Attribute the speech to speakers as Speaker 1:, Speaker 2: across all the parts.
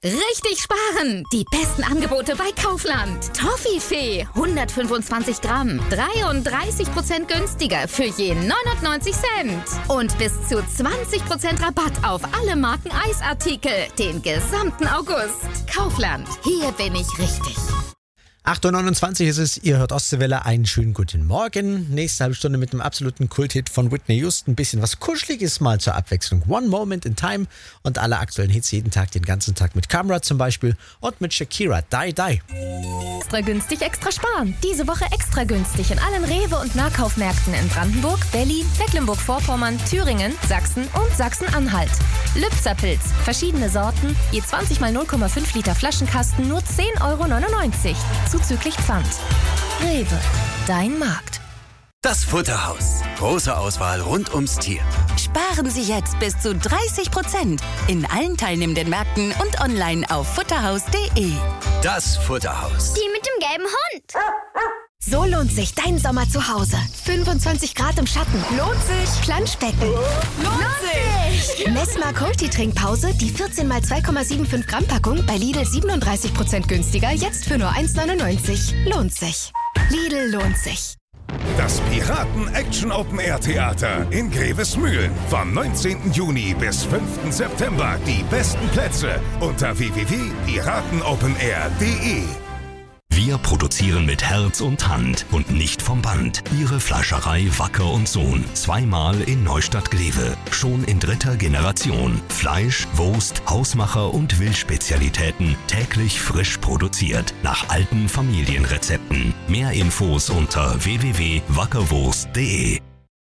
Speaker 1: Richtig sparen! Die besten Angebote bei Kaufland. Toffifee 125 Gramm, 33% günstiger für je 99 Cent. Und bis zu 20% Rabatt auf alle Marken Eisartikel den gesamten August. Kaufland, hier bin ich richtig.
Speaker 2: 8.29 Uhr ist es, ihr hört Ostseewelle, einen schönen guten Morgen. Nächste halbe Stunde mit einem absoluten Kulthit von Whitney Houston. Ein bisschen was Kuscheliges mal zur Abwechslung. One Moment in Time und alle aktuellen Hits jeden Tag, den ganzen Tag mit Camera zum Beispiel und mit Shakira, Die Die.
Speaker 3: Extra günstig, extra sparen. Diese Woche extra günstig in allen Rewe- und Nahkaufmärkten in Brandenburg, Berlin, Mecklenburg-Vorpommern, Thüringen, Sachsen und Sachsen-Anhalt. Lübzerpilz, verschiedene Sorten, je 20 mal 0,5 Liter Flaschenkasten, nur 10,99 €. Zuzüglich Pfand. Rewe, dein Markt.
Speaker 4: Das Futterhaus. Große Auswahl rund ums Tier.
Speaker 5: Sparen Sie jetzt bis zu 30% in allen teilnehmenden Märkten und online auf futterhaus.de.
Speaker 4: Das Futterhaus.
Speaker 6: Die mit dem gelben Hund.
Speaker 3: So lohnt sich dein Sommer zu Hause. 25 Grad im Schatten. Lohnt sich. Planschbecken. Lohnt sich. Messmer Cold-Tea-Trinkpause, die 14 mal 2,75 Gramm Packung bei Lidl 37% günstiger, jetzt für nur 1,99 €. Lohnt sich. Lidl lohnt sich.
Speaker 7: Das Piraten-Action-Open-Air-Theater in Grevesmühlen. Vom 19. Juni bis 5. September. Die besten Plätze unter www.piratenopenair.de.
Speaker 8: Wir produzieren mit Herz und Hand und nicht vom Band. Ihre Fleischerei Wacker und Sohn. Zweimal in Neustadt-Glewe. Schon in 3. Generation. Fleisch, Wurst, Hausmacher und Wildspezialitäten. Täglich frisch produziert. Nach alten Familienrezepten. Mehr Infos unter www.wackerwurst.de.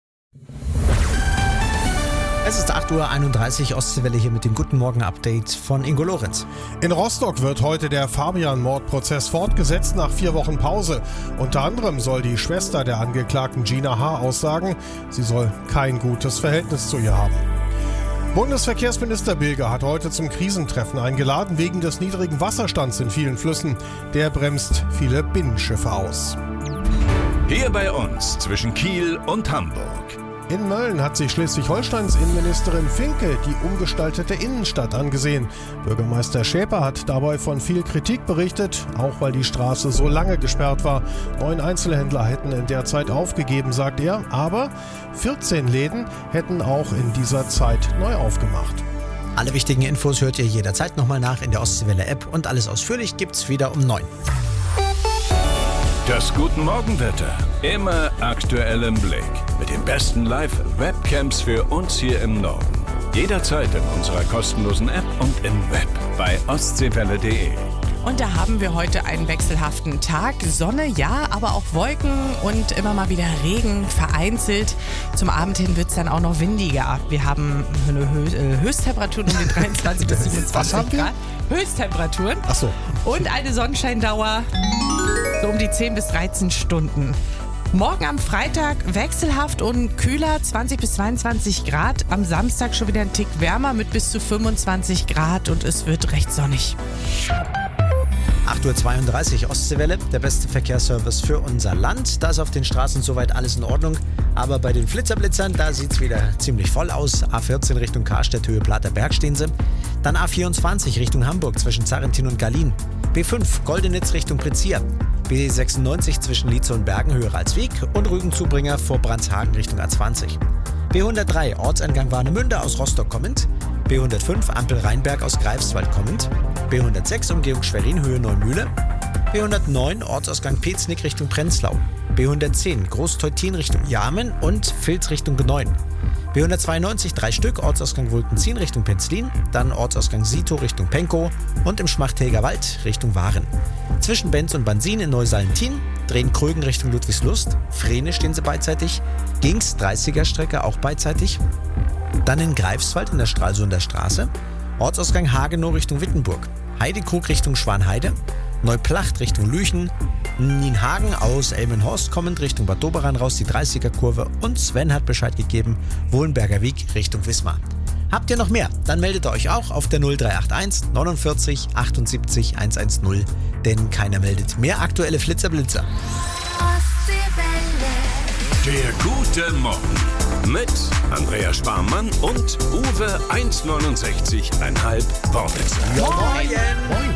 Speaker 2: Es ist 8.31 Uhr, Ostseewelle hier mit dem Guten Morgen-Update von Ingo Lorenz.
Speaker 9: In Rostock wird heute der Fabian-Mordprozess fortgesetzt nach 4 Wochen Pause. Unter anderem soll die Schwester der Angeklagten Gina H. aussagen, sie soll kein gutes Verhältnis zu ihr haben. Bundesverkehrsminister Bilger hat heute zum Krisentreffen eingeladen, wegen des niedrigen Wasserstands in vielen Flüssen. Der bremst viele Binnenschiffe aus.
Speaker 7: Hier bei uns zwischen Kiel und Hamburg.
Speaker 9: In Mölln hat sich Schleswig-Holsteins Innenministerin Finke die umgestaltete Innenstadt angesehen. Bürgermeister Schäper hat dabei von viel Kritik berichtet, auch weil die Straße so lange gesperrt war. 9 Einzelhändler hätten in der Zeit aufgegeben, sagt er, aber 14 Läden hätten auch in dieser Zeit neu aufgemacht.
Speaker 2: Alle wichtigen Infos hört ihr jederzeit nochmal nach in der Ostseewelle-App und alles ausführlich gibt's wieder um 9.
Speaker 7: Das Guten Morgenwetter. Immer aktuell im Blick. Mit den besten Live-Webcams für uns hier im Norden. Jederzeit in unserer kostenlosen App und im Web bei ostseewelle.de.
Speaker 10: Und da haben wir heute einen wechselhaften Tag. Sonne, ja, aber auch Wolken und immer mal wieder Regen vereinzelt. Zum Abend hin wird es dann auch noch windiger. Wir haben eine Höchsttemperaturen um die 23 bis 27 Grad. Höchsttemperaturen.
Speaker 2: Ach so.
Speaker 10: Und eine Sonnenscheindauer so um die 10 bis 13 Stunden. Morgen am Freitag wechselhaft und kühler, 20 bis 22 Grad. Am Samstag schon wieder ein Tick wärmer mit bis zu 25 Grad und es wird recht sonnig.
Speaker 2: 8.32 Uhr, Ostseewelle, der beste Verkehrsservice für unser Land. Da ist auf den Straßen soweit alles in Ordnung. Aber bei den Flitzerblitzern, da sieht es wieder ziemlich voll aus. A14 Richtung Karstedt, Höhe Platerberg stehen sie. Dann A24 Richtung Hamburg zwischen Zarrentin und Gallien. B5 Goldenitz Richtung Pritzia. B96 zwischen Lietze und Bergen, Höhe Ralsweg. Und Rügenzubringer vor Brandshagen Richtung A20. B103 Ortseingang Warnemünde aus Rostock kommend. B105 Ampel Rheinberg aus Greifswald kommend. B106 Umgehung Schwerin, Höhe Neumühle. B109 Ortsausgang Peznick Richtung Prenzlau. B110 Großteutin Richtung Jarmen und Vilz Richtung Gneunen. B192 3 Stück, Ortsausgang Wulkenzien Richtung Penzlin, dann Ortsausgang Sito Richtung Penkow und im Schmachtäger Wald Richtung Waren. Zwischen Benz und Bansin in Neusallentin, drehen Krögen Richtung Ludwigslust, Vrene stehen sie beidseitig, Gings 30er Strecke auch beidseitig. Dann in Greifswald in der Stralsunder Straße, Ortsausgang Hagenow Richtung Wittenburg, Heidekrug Richtung Schwanheide, Neuplacht Richtung Lüchen, Nienhagen aus Elmenhorst kommend Richtung Bad Doberan raus die 30er-Kurve und Sven hat Bescheid gegeben, Wohlenberger Weg Richtung Wismar. Habt ihr noch mehr? Dann meldet ihr euch auch auf der 0381 49 78 110, denn keiner meldet mehr aktuelle Flitzer-Blitzer.
Speaker 7: Der gute Morgen mit Andrea Sparmann und Uwe 1,69,5 Wortwitzer.
Speaker 2: Moin!